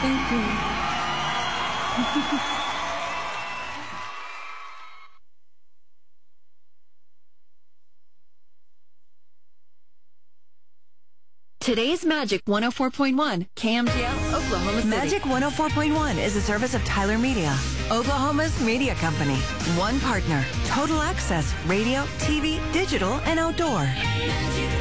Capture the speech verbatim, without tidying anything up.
Thank you. Today's Magic one oh four point one, K M G L, Oklahoma City. Magic one oh four point one is a service of Tyler Media, Oklahoma's media company. One partner, total access, radio, T V, digital, and outdoor.